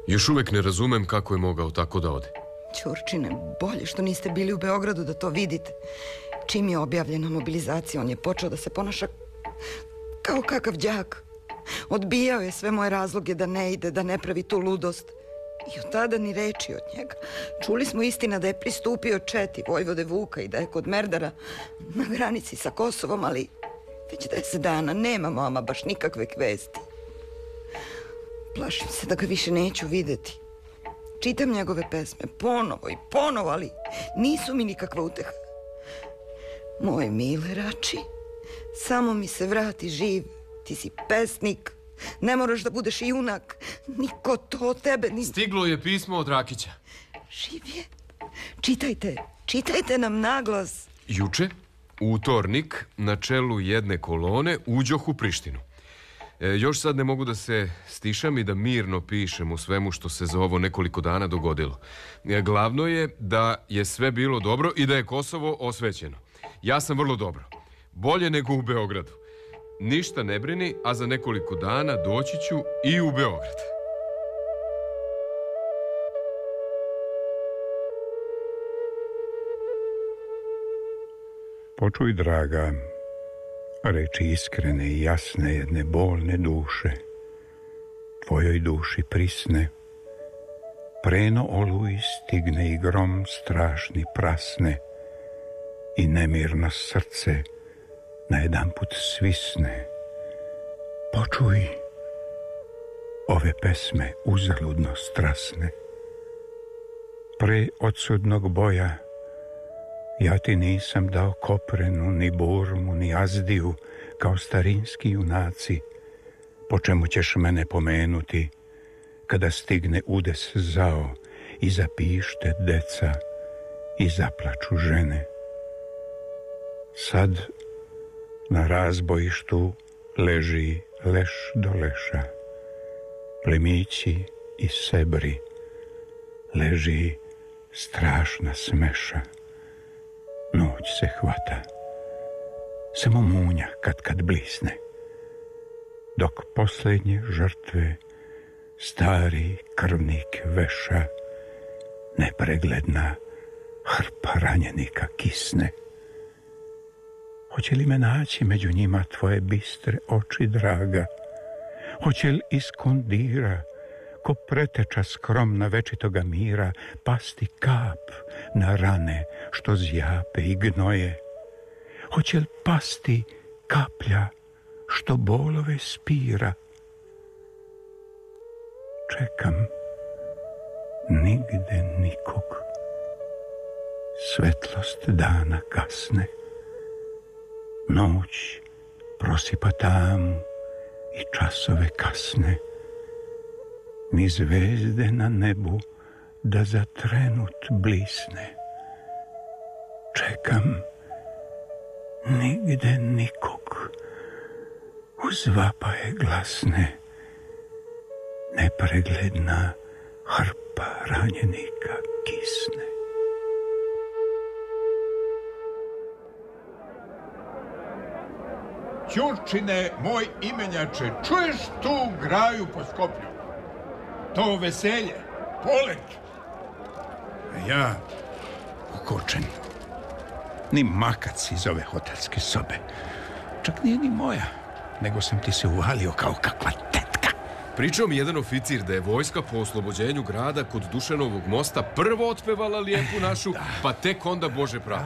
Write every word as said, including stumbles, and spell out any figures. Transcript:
Još uvek ne razumem kako je mogao tako da ode. Ćurčine, bolje što niste bili u Beogradu da to vidite. Čim je objavljena mobilizacija, on je počeo da se ponaša kao kakav đak. Odbijao je sve moje razloge da ne ide, da ne pravi tu ludost. I od tada ni reči od njega. Čuli smo istina da je pristupio četi vojvode Vuka i da je kod Merdara na granici sa Kosovom, ali već deset dana nemamo ama baš nikakve vesti. Plašim se da ga više neću videti. Čitam njegove pesme ponovo i ponovo, ali nisu mi nikakva uteha. Moj mile Rači, samo mi se vrati živ. Ti si pesnik, ne moraš da budeš junak. Niko to od tebe ni... Stiglo je pismo od Rakića. Živ je. Čitajte, čitajte nam naglas. Juče, utornik, na čelu jedne kolone uđoh u Prištinu. E, još sad ne mogu da se stišam i da mirno pišem u svemu što se za ovo nekoliko dana dogodilo. E, glavno je da je sve bilo dobro i da je Kosovo osvećeno. Ja sam vrlo dobro. Bolje nego u Beogradu. Ništa ne brini, a za nekoliko dana doći ću i u Beograd. Počuj, draga, reči iskrene i jasne jedne bolne duše, tvojoj duši prisne, preno oluj stigne i grom strašni prasne i nemirno srce na jedan put svisne. Počuj ove pesme uzaludno strasne. Pre odsudnog boja ja ti nisam dao koprenu, ni burmu, ni azdiju, kao starinski junaci, po čemu ćeš mene pomenuti, kada stigne udes zao i zapište deca i zaplaču žene. Sad na razbojištu leži leš do leša, plemići i sebri, leži strašna smeša. Noć se hvata, samo munja kad kad blisne, dok posljednje žrtve stari krvnik veša, nepregledna hrpa ranjenika kisne. Hoće li me naći među njima tvoje bistre oči, draga? Hoće li iz kondira, ko preteča skromna večitoga mira, pasti kap na rane što zjape i gnoje? Hoće li pasti kaplja što bolove spira? Čekam, nigde nikog. Svetlost dana kasne, noć prosipa tamu i časove kasne, ni zvezde na nebu da za trenut blisne. Čekam, nigde nikog. Uz vapaje glasne, nepregledna hrpa ranjenika kisne. Ćurčine, moj imenjače, čuješ tu graju po Skoplju? To veselje, polet. A ja, ukočen, ni makac iz ove hotelske sobe. Čak nije ni moja, nego sam ti se uvalio kao kakva tetka. Pričao mi jedan oficir da je vojska po oslobođenju grada kod Dušanovog mosta prvo otpevala Lijepu našu, pa tek onda Bože pravde.